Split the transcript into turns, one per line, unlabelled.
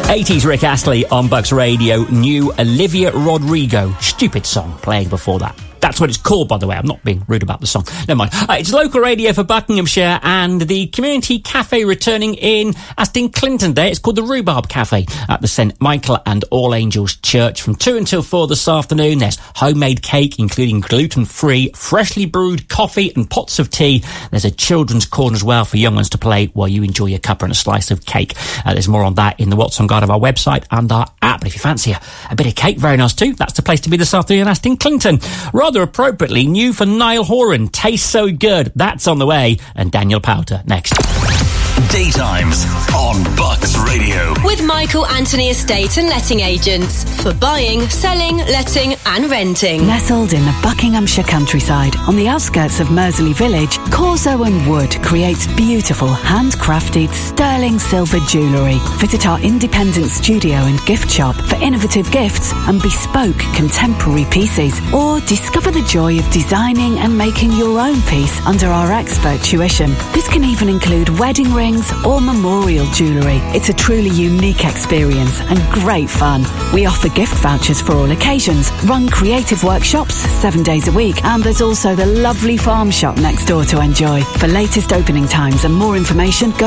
80s Rick Astley on Bucks Radio. New Olivia Rodrigo. Stupid song playing before that. That's what it's called, by the way. I'm not being rude about the song. Never mind. It's local radio for Buckinghamshire and the community cafe returning in Aston Clinton Day. It's called the Rhubarb Cafe at the St Michael and All Angels Church from 2 until 4 this afternoon. There's homemade cake, including gluten-free, freshly brewed coffee and pots of tea. There's a children's corner as well for young ones to play while you enjoy your cuppa and a slice of cake. There's more on that in the What's On Guide of our website and our app. But if you fancy a bit of cake, very nice too. That's the place to be this afternoon in Aston Clinton. Rather appropriately, new for Niall Horan, Tastes So Good. That's on the way. And Daniel Powter next.
Daytimes on Bucks Radio.
With Michael Anthony Estate and Letting Agents for buying, selling, letting and renting.
Nestled in the Buckinghamshire countryside on the outskirts of Mersley Village, Corso and Wood creates beautiful handcrafted sterling silver jewellery. Visit our independent studio and gift shop for innovative gifts and bespoke contemporary pieces, or discover the joy of designing and making your own piece under our expert tuition. This can even include wedding rings or memorial jewellery. It's a truly unique experience and great fun. We offer gift vouchers for all occasions, run creative workshops 7 days a week, and there's also the lovely farm shop next door to enjoy. For latest opening times and more information, go